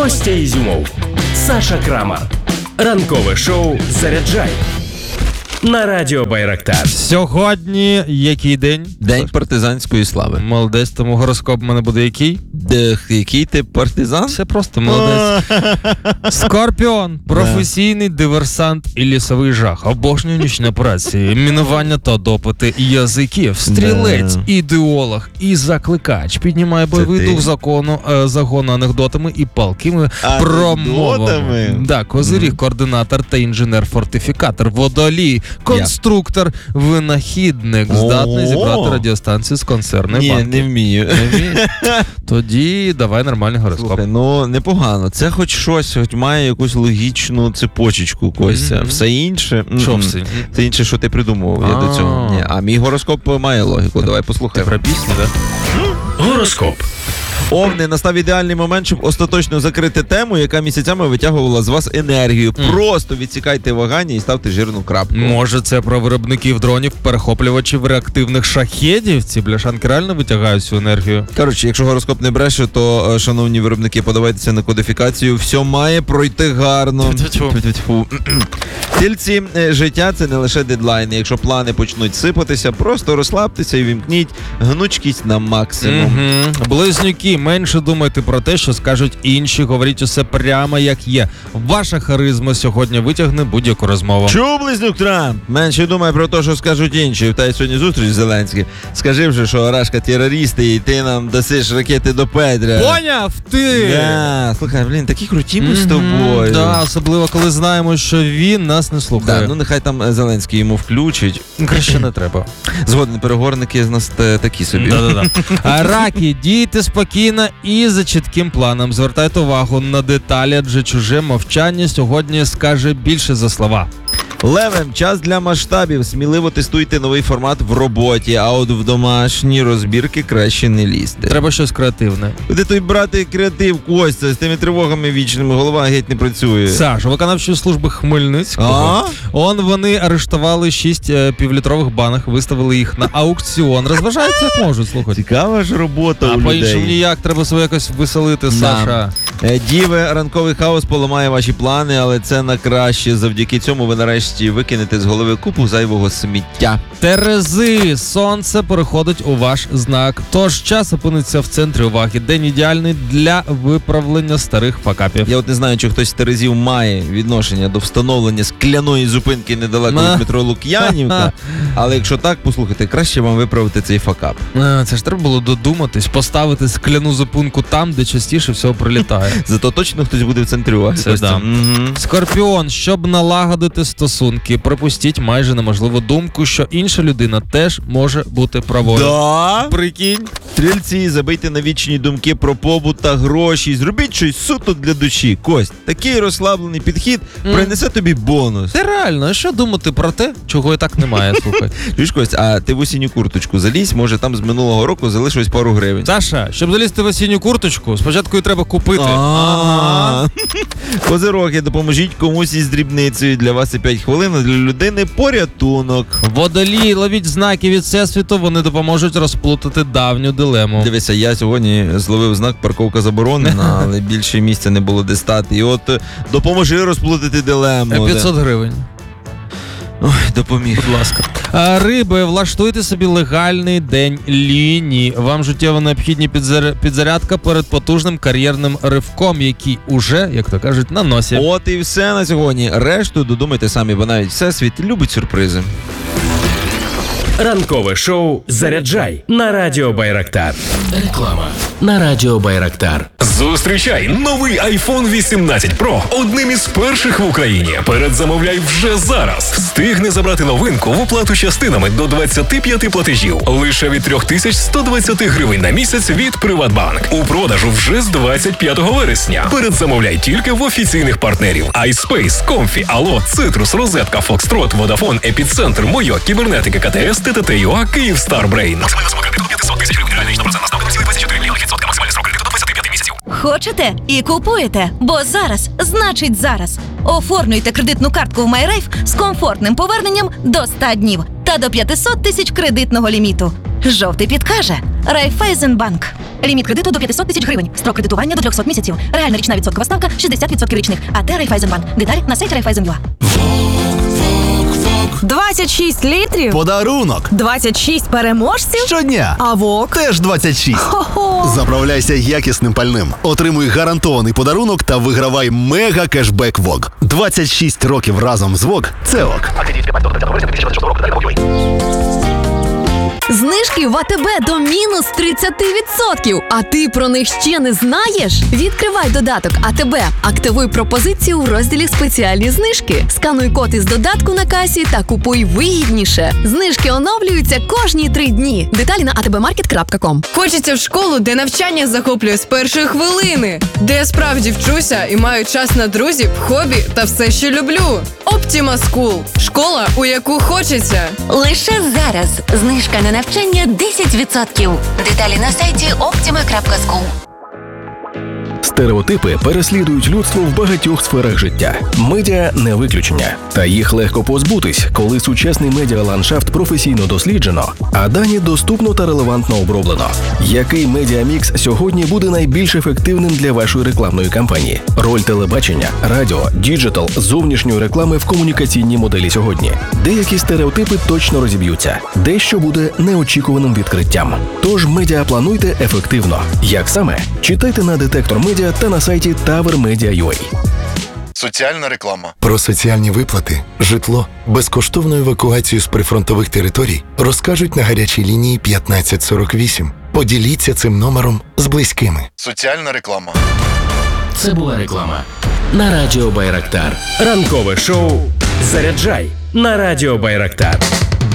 Костя Ізюмов, Саша Крамар. Ранкове шоу «Заряджай» на Радіо Байрактар. Сьогодні який день? День партизанської слави. Молодець, тому гороскоп в мене буде який? Який ти партизан? Все просто молодець. Скорпіон, професійний диверсант і лісовий жах. Обожнює нічні операції, мінування та допити язиків. Стрілець, ідеолог і закликач. Піднімає бойовий дух загону анекдотами і палкими промовами. Да, Козиріг, координатор та інженер-фортифікатор. Водолій, конструктор, винахідник. Здатний зібрати радіостанцію з концерної банки. Ні, не вмію. Тоді давай нормальний гороскоп. Слухай, ну непогано. Це хоч щось, хоч має якусь логічну цепочечку, Костя. Все інше... Що все? Це інше, що ти придумував, я до цього. Ні. А мій гороскоп має логіку. Давай послухаємо. Про пісню, так? Гороскоп. Овни, настав ідеальний момент, щоб остаточно закрити тему, яка місяцями витягувала з вас енергію. Просто відсікайте вагання і ставте жирну крапку. Може, це про виробників дронів, перехоплювачів реактивних шахедів? Ці бляшанки реально витягають цю енергію? Коротше, якщо гороскоп не бреше, то, шановні виробники, подавайтеся на кодифікацію. Все має пройти гарно. Тільці, життя – це не лише дедлайни. Якщо плани почнуть сипатися, просто розслабтеся і вімкніть гнучкість на максимум. Близнюки, менше думайте про те, що скажуть інші, говоріть усе прямо як є. Ваша харизма сьогодні витягне будь-яку розмову. Чув, близнюк Трамп? Менше думай про те, що скажуть інші. Та й сьогодні зустріч з Зеленським. Скажи вже, що Рашка терористи і ти нам дасиш ракети до Петра. Поняв ти? Да. Слухай, такі круті ми з тобою. Да, особливо, коли знаємо, що він нас не слухає. Да, ну нехай там Зеленський йому включить. Краще не треба. Згоден, переговорники з нас такі собі. Да-да-да. А раки, дійте спокійно і за чітким планом. Звертайте увагу на деталі, адже чуже мовчання сьогодні скаже більше за слова. Левем, час для масштабів. Сміливо тестуйте новий формат в роботі, а от в домашні розбірки краще не лізти. Треба щось креативне. Куди той брати креатив, Костя, з тими тривогами вічними, голова геть не працює. Саш, виконавчої служби Хмельницького. Вони арештували 6 півлітрових банок, виставили їх на аукціон. Розважаються як можуть, слухати. Цікава ж робота у людей. А по-іншому ніяк, треба себе якось веселити, Саша. Діви, ранковий хаос поламає ваші плани, але це на краще. Завдяки цьому ви нарешті викинете з голови купу зайвого сміття. Терези, сонце переходить у ваш знак, тож час опиниться в центрі уваги. День ідеальний для виправлення старих факапів. Я от не знаю, чи хтось з Терезів має відношення до встановлення скляної зупинки недалеко від метро Лук'янівка, але якщо так, послухайте, краще вам виправити цей факап. Це ж треба було додуматись, поставити скляну зупинку там, де частіше всього прилітає. Зато точно хтось буде в центрі уваги. Це да. Скорпіон, щоб налагодити стосунки, припустіть майже неможливу думку, що інша людина теж може бути правою. Да? Прикинь. Стрільці, забийте на вічні думки про побут та гроші. Зробіть щось суто для душі. Кость, такий розслаблений підхід принесе тобі бонус. Це реально, а що думати про те, чого і так немає, слухай. Чуєш, Кость, а ти в осінню курточку залізь, може там з минулого року залишилось пару гривень. Саша, щоб залізти в осінню курточку, спочатку її треба купити. Козироги, допоможіть комусь із дрібницею. Для вас це 5 хвилин, а для людини порятунок. Водолії, ловіть знаки від всесвіту, вони допоможуть розплутати давню дилему. Дивися, я сьогодні зловив знак «Парковка заборонена», але більше місця не було де стати. І от допоможи розплутати дилему. 500 гривень. Ой, допоміг. Будь ласка. Риби, влаштуйте собі легальний день лінії. Вам життєво необхідні підзарядка перед потужним кар'єрним ривком, який уже, як то кажуть, на носі. От і все на сьогодні. Решту додумайте самі, бо навіть всесвіт любить сюрпризи. Ранкове шоу «Заряджай» на Радіо Байрактар. Реклама на Радіо Байрактар. Зустрічай новий iPhone 18 Pro одним із перших в Україні. Передзамовляй вже зараз. Встигни забрати новинку в оплату частинами до 25 платежів. Лише від 3120 гривень на місяць від Приватбанк. У продажу вже з 25 вересня. Передзамовляй тільки в офіційних партнерів. iSpace, Comfy, Allo, Citrus, Розетка, Foxtrot, Vodafone, Епіцентр, Мойо, Кібернетика, КТС, ТТТ.ЮА, Київстар Брейн. Максимальна сума кредиту 500 тисяч гривень. Реальна 100% ставка 24 мільйони відсотка. Максимальний срок кредиту до 25 місяців. Хочете і купуєте, бо зараз значить зараз. Оформлюйте кредитну картку в MyRafe з комфортним поверненням до 100 днів та до 500 тисяч кредитного ліміту. Жовтий підкаже. Райфайзенбанк. Ліміт кредиту до 500 тисяч гривень. Строк кредитування до 300 місяців. Реальна річна відсоткова ставка 60% річних. АТ Райфайзенбанк. Деталі на сайті Райфайзен.ua. 26 літрів? Подарунок! 26 переможців? Щодня! А ВОК? Теж 26. Хо-хо! Заправляйся якісним пальним. Отримуй гарантований подарунок та вигравай мега кешбек ВОК. 26 років разом з ВОК – це ОК. Знижки в АТБ до мінус 30%. А ти про них ще не знаєш? Відкривай додаток АТБ. Активуй пропозицію у розділі «Спеціальні знижки». Скануй код із додатку на касі та купуй вигідніше. Знижки оновлюються кожні 3 дні. Деталі на atbmarket.com. Хочеться в школу, де навчання захоплює з першої хвилини, де я справді вчуся і маю час на друзів, хобі та все, що люблю. Optima School – школа, у яку хочеться. Лише зараз знижка на навчання 10%. Деталі на сайті optima.school. Стереотипи переслідують людство в багатьох сферах життя. Медіа не виключення. Та їх легко позбутись, коли сучасний медіаландшафт професійно досліджено, а дані доступно та релевантно оброблено. Який медіамікс сьогодні буде найбільш ефективним для вашої рекламної кампанії? Роль телебачення, радіо, діджитал, зовнішньої реклами в комунікаційній моделі сьогодні. Деякі стереотипи точно розіб'ються, дещо буде неочікуваним відкриттям. Тож медіа плануйте ефективно. Як саме? Читайте на Детектор Медіа та на сайті TowerMedia.ua. Соціальна реклама. Про соціальні виплати, житло, безкоштовну евакуацію з прифронтових територій розкажуть на гарячій лінії 1548. Поділіться цим номером з близькими. Соціальна реклама. Це була реклама на Радіо Байрактар. Ранкове шоу «Заряджай» на Радіо Байрактар.